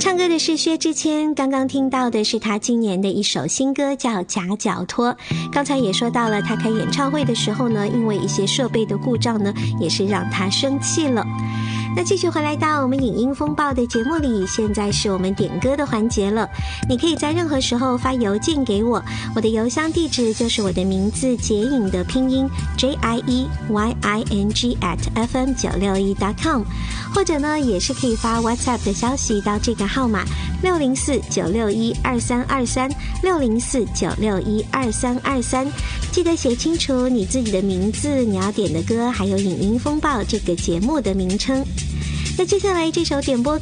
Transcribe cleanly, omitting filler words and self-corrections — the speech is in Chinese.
唱歌的是薛之谦，刚刚听到的是他今年的一首新歌，叫《夹脚拖》。刚才也说到了，他开演唱会的时候呢，因为一些设备的故障呢，也是让他生气了。那继续回来到我们影音风暴的节目里，现在是我们点歌的环节了。你可以在任何时候发邮件给我，我的邮箱地址就是我的名字杰影的拼音 JIEYING@fm961.com， 或者呢也是可以发 WhatsApp 的消息到这个号码604-961-2323 604-961-2323，记得写清楚你自己的名字、你要点的歌，还有影音风暴这个节目的名称。那接下来这首点播